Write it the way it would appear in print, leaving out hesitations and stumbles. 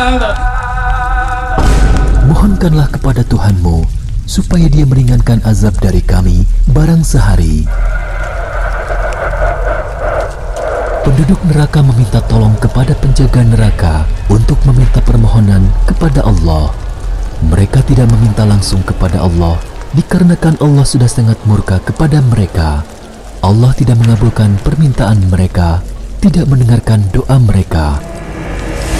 Mohonkanlah kepada Tuhanmu supaya Dia meringankan azab dari kami barang sehari. Penduduk neraka meminta tolong kepada penjaga neraka untuk meminta permohonan kepada Allah. Mereka tidak meminta langsung kepada Allah dikarenakan Allah sudah sangat murka kepada mereka. Allah tidak mengabulkan permintaan mereka, tidak mendengarkan doa mereka.